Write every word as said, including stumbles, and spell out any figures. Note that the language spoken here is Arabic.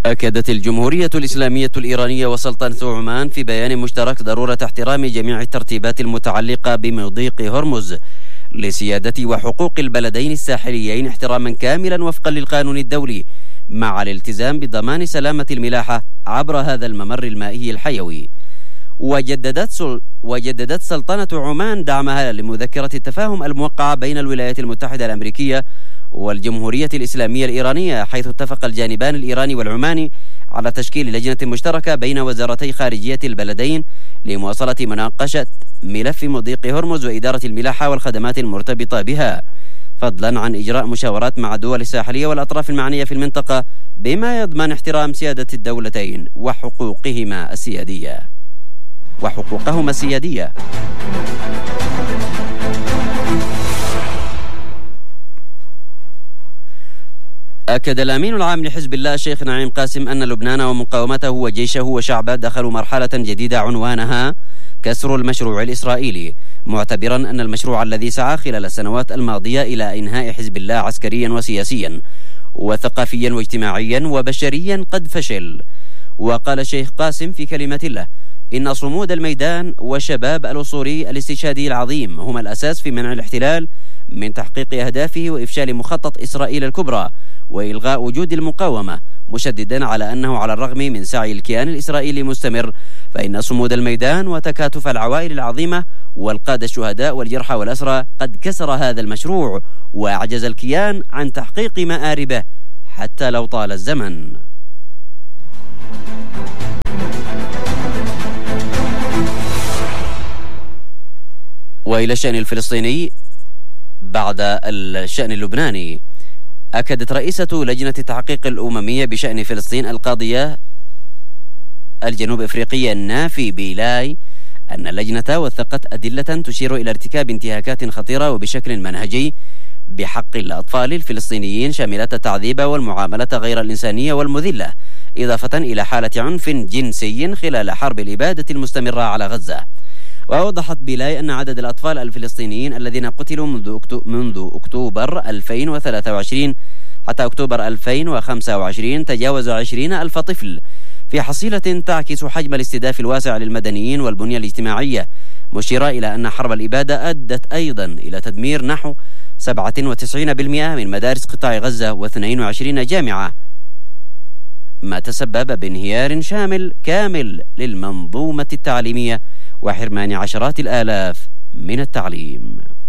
أكدت الجمهورية الإسلامية الإيرانية وسلطنة عمان في بيان مشترك ضرورة احترام جميع الترتيبات المتعلقة بمضيق هرمز لسيادة وحقوق البلدين الساحليين احتراما كاملا وفقا للقانون الدولي، مع الالتزام بضمان سلامة الملاحة عبر هذا الممر المائي الحيوي. وجددت, سل... وجددت سلطنة عمان دعمها لمذكرة التفاهم الموقعة بين الولايات المتحدة الأمريكية والجمهورية الإسلامية الإيرانية، حيث اتفق الجانبان الإيراني والعماني على تشكيل لجنة مشتركة بين وزارتي خارجية البلدين لمواصلة مناقشة ملف مضيق هرمز وإدارة الملاحة والخدمات المرتبطة بها، فضلا عن إجراء مشاورات مع الدول الساحلية والأطراف المعنية في المنطقة بما يضمن احترام سيادة الدولتين وحقوقهما السيادية وحقوقهما السيادية. أكد الأمين العام لحزب الله الشيخ نعيم قاسم أن لبنان ومقاومته وجيشه وشعبه دخلوا مرحلة جديدة عنوانها كسر المشروع الإسرائيلي، معتبرا أن المشروع الذي سعى خلال السنوات الماضية إلى إنهاء حزب الله عسكريا وسياسيا وثقافيا واجتماعيا وبشريا قد فشل. وقال الشيخ قاسم في كلمة له إن صمود الميدان وشباب الأصولي الاستشهادي العظيم هم الأساس في منع الاحتلال من تحقيق أهدافه وإفشال مخطط إسرائيل الكبرى وإلغاء وجود المقاومة، مشددا على أنه على الرغم من سعي الكيان الإسرائيلي مستمر، فإن صمود الميدان وتكاتف العوائل العظيمة والقادة الشهداء والجرحى والأسرى قد كسر هذا المشروع وأعجز الكيان عن تحقيق مآربه حتى لو طال الزمن. وإلى الشأن الفلسطيني بعد الشأن اللبناني، أكدت رئيسة لجنة التحقيق الأممية بشأن فلسطين القاضية الجنوب إفريقية نافي بيلاي أن اللجنة وثقت أدلة تشير إلى ارتكاب انتهاكات خطيرة وبشكل منهجي بحق الأطفال الفلسطينيين، شاملة التعذيب والمعاملة غير الإنسانية والمذلة، إضافة إلى حالة عنف جنسي خلال حرب الإبادة المستمرة على غزة. وأوضحت بيلاي أن عدد الأطفال الفلسطينيين الذين قتلوا منذ منذ أكتوبر ألفين وثلاثة وعشرين حتى أكتوبر ألفين وخمسة وعشرين تجاوز عشرين ألف طفل، في حصيلة تعكس حجم الاستهداف الواسع للمدنيين والبنية الاجتماعية، مشيرة إلى أن حرب الإبادة أدت أيضا إلى تدمير نحو سبعة وتسعين بالمئة من مدارس قطاع غزة واثنين وعشرين جامعة، ما تسبب بانهيار شامل كامل للمنظومة التعليمية وحرمان عشرات الآلاف من التعليم.